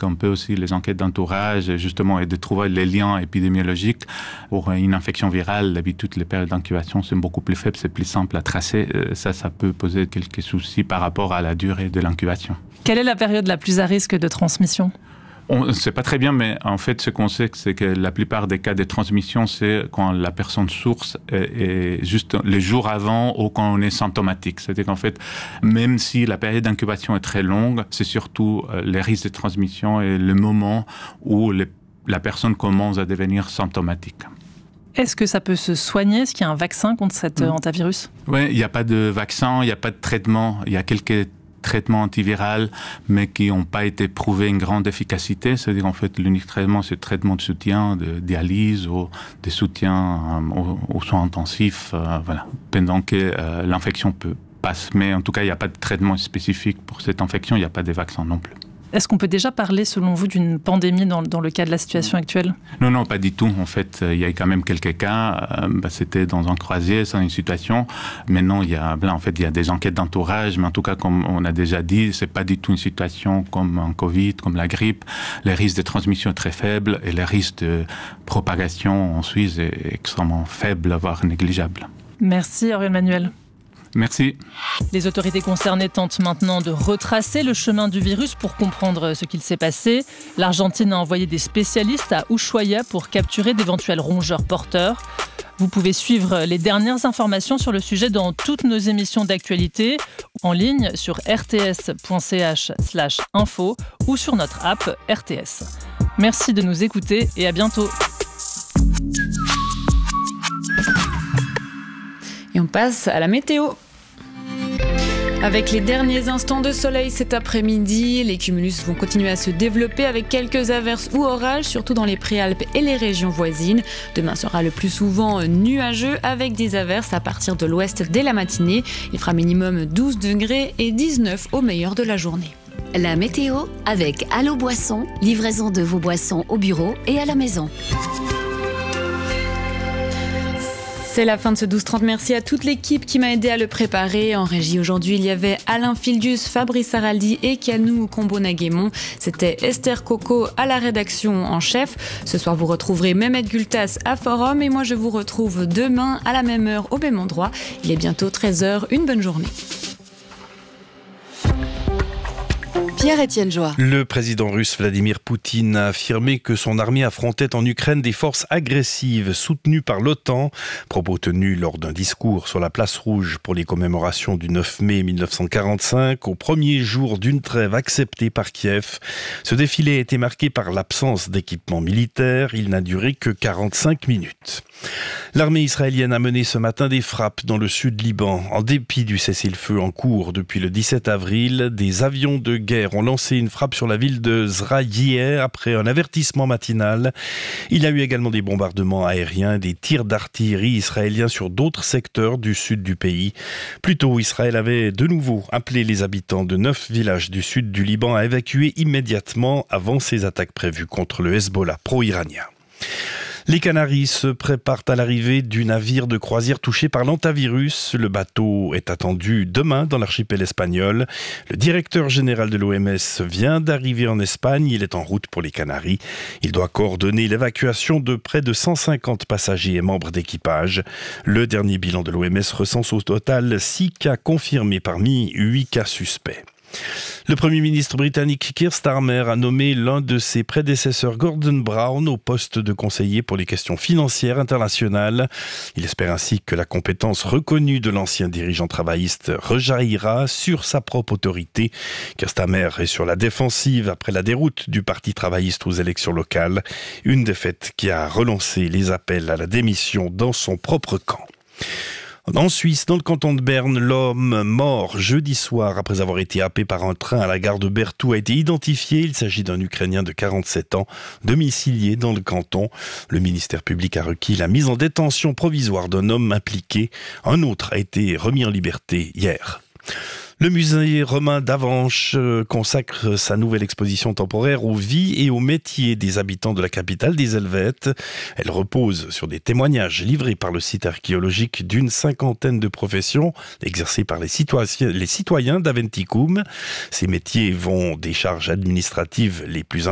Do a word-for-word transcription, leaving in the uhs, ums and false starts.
donc un peu aussi les enquêtes d'entourage, justement, et de trouver les liens épidémiologiques. Pour une infection virale, d'habitude, les périodes d'incubation sont beaucoup plus faibles, c'est plus simple à tracer. Ça, ça peut poser quelques soucis par rapport à la durée de l'incubation. Quelle est la période la plus à risque de transmission ? On ne sait pas très bien, mais en fait, ce qu'on sait, c'est que la plupart des cas de transmission, c'est quand la personne source est, est juste les jours avant ou quand on est symptomatique. C'est-à-dire qu'en fait, même si la période d'incubation est très longue, c'est surtout les risques de transmission et le moment où les, la personne commence à devenir symptomatique. Est-ce que ça peut se soigner ? Est-ce qu'il y a un vaccin contre cet mmh. hantavirus ? Oui, il n'y a pas de vaccin, il n'y a pas de traitement. Il y a quelques traitements antiviraux, mais qui n'ont pas été prouvés une grande efficacité. C'est-à-dire, en fait, l'unique traitement, c'est le traitement de soutien, de dialyse ou de soutien euh, aux, aux soins intensifs, euh, voilà, pendant que euh, l'infection peut passer. Mais en tout cas, il n'y a pas de traitement spécifique pour cette infection, il n'y a pas de vaccin non plus. Est-ce qu'on peut déjà parler, selon vous, d'une pandémie dans, dans le cas de la situation actuelle ? Non, non, pas du tout. En fait, il y a quand même quelques cas. Euh, bah, c'était dans un croisier, c'est une situation. Maintenant, il y a, là, en fait, il y a des enquêtes d'entourage, mais en tout cas, comme on a déjà dit, c'est pas du tout une situation comme un Covid, comme la grippe. Les risques de transmission sont très faibles et les risques de propagation en Suisse est extrêmement faible, voire négligeable. Merci, Aurélien Manuel. Merci. Les autorités concernées tentent maintenant de retracer le chemin du virus pour comprendre ce qu'il s'est passé. L'Argentine a envoyé des spécialistes à Ushuaia pour capturer d'éventuels rongeurs porteurs. Vous pouvez suivre les dernières informations sur le sujet dans toutes nos émissions d'actualité, en ligne sur r t s point c h slash info ou sur notre app R T S. Merci de nous écouter et à bientôt. Et on passe à la météo. Avec les derniers instants de soleil cet après-midi, les cumulus vont continuer à se développer avec quelques averses ou orages, surtout dans les Préalpes et les régions voisines. Demain sera le plus souvent nuageux avec des averses à partir de l'ouest dès la matinée. Il fera minimum douze degrés et dix-neuf au meilleur de la journée. La météo avec Allo Boisson, livraison de vos boissons au bureau et à la maison. C'est la fin de ce douze trente. Merci à toute l'équipe qui m'a aidé à le préparer. En régie aujourd'hui, il y avait Alain Fildius, Fabrice Araldi et Kianou Combo-Naguémon. C'était Esther Coco à la rédaction en chef. Ce soir, vous retrouverez Mehmet Gultas à Forum et moi, je vous retrouve demain à la même heure au même endroit. Il est bientôt treize heures. Une bonne journée. Pierre-Étienne Joie. Le président russe Vladimir Poutine a affirmé que son armée affrontait en Ukraine des forces agressives soutenues par l'OTAN. Propos tenus lors d'un discours sur la place rouge pour les commémorations du neuf mai mille neuf cent quarante-cinq, au premier jour d'une trêve acceptée par Kiev. Ce défilé a été marqué par l'absence d'équipement militaire. Il n'a duré que quarante-cinq minutes. L'armée israélienne a mené ce matin des frappes dans le sud Liban. En dépit du cessez-le-feu en cours depuis le dix-sept avril, des avions de guerre ont lancé une frappe sur la ville de Zra hier après un avertissement matinal. Il y a eu également des bombardements aériens, des tirs d'artillerie israéliens sur d'autres secteurs du sud du pays. Plus tôt, Israël avait de nouveau appelé les habitants de neuf villages du sud du Liban à évacuer immédiatement avant ces attaques prévues contre le Hezbollah pro-iranien. Les Canaries se préparent à l'arrivée du navire de croisière touché par l'hantavirus. Le bateau est attendu demain dans l'archipel espagnol. Le directeur général de l'O M S vient d'arriver en Espagne. Il est en route pour les Canaries. Il doit coordonner l'évacuation de près de cent cinquante passagers et membres d'équipage. Le dernier bilan de l'O M S recense au total six cas confirmés parmi huit cas suspects. Le Premier ministre britannique Keir Starmer a nommé l'un de ses prédécesseurs, Gordon Brown, au poste de conseiller pour les questions financières internationales. Il espère ainsi que la compétence reconnue de l'ancien dirigeant travailliste rejaillira sur sa propre autorité. Keir Starmer est sur la défensive après la déroute du Parti travailliste aux élections locales, une défaite qui a relancé les appels à la démission dans son propre camp. En Suisse, dans le canton de Berne, l'homme mort jeudi soir après avoir été happé par un train à la gare de Berthoud a été identifié. Il s'agit d'un Ukrainien de quarante-sept ans, domicilié dans le canton. Le ministère public a requis la mise en détention provisoire d'un homme impliqué. Un autre a été remis en liberté hier. Le musée romain d'Avenches consacre sa nouvelle exposition temporaire aux vies et aux métiers des habitants de la capitale des Helvètes. Elle repose sur des témoignages livrés par le site archéologique d'une cinquantaine de professions exercées par les citoyens, les citoyens d'Aventicum. Ces métiers vont des charges administratives les plus importantes